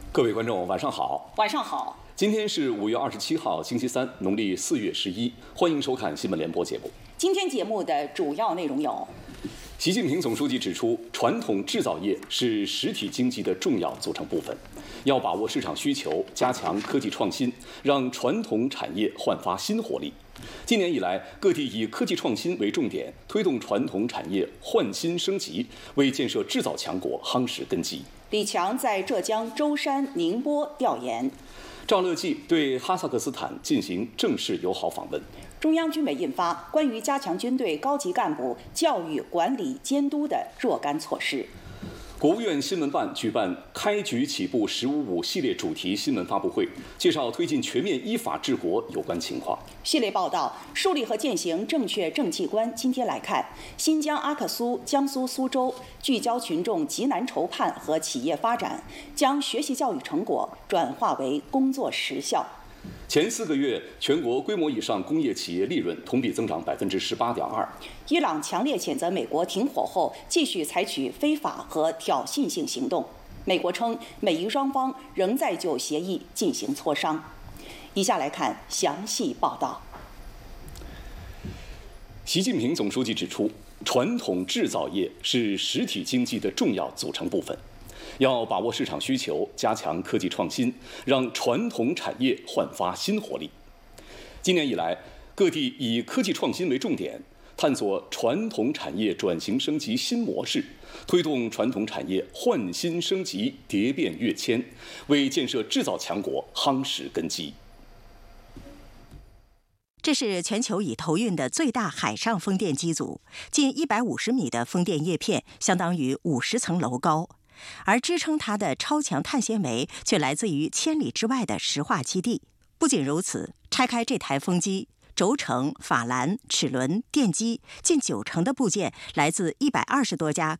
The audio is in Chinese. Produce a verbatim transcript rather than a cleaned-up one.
各位观众，晚上好。 晚上好。 今天是五月二十七号，星期三，农历四月十一。欢迎收看新闻联播节目。 今天节目的主要内容有： 习近平总书记指出，传统制造业是实体经济的重要组成部分，要把握市场需求，加强科技创新，让传统产业焕发新活力。今年以来，各地以科技创新为重点，推动传统产业焕新升级，为建设制造强国夯实根基。 李强在浙江舟山、宁波调研。 赵乐际对哈萨克斯坦进行正式友好访问。 中央军委印发关于加强军队高级干部教育、管理、监督的若干措施。 国务院新闻办举办“开局起步十五五”系列主题新闻发布会，介绍推进全面依法治国有关情况。 系列报道树立和践行正确政绩观。今天来看，新疆阿克苏、江苏苏州聚焦群众急难愁盼和企业发展，将学习教育成果转化为工作实效。 前四个月，全国规模以上工业企业利润同比增长百分之十八点二。 伊朗强烈谴责美国停火后继续采取非法和挑衅性行动。美国称，美伊双方仍在就协议进行磋商。以下来看详细报道。 习近平总书记指出，传统制造业是实体经济的重要组成部分。要把握市场需求，加强科技创新，让传统产业焕发新活力。今年以来，各地以科技创新为重点，探索传统产业转型升级新模式，推动传统产业焕新升级、蝶变跃迁，为建设制造强国夯实根基。 这是全球已投运的最大海上风电机组，近一百五十米的风电叶片，相当于五十层楼高。而支撑它的超强碳纤维却来自于千里之外的石化基地。不仅如此，拆开这台风机，轴承、法兰、齿轮、电机近九成的部件来自一百二十多家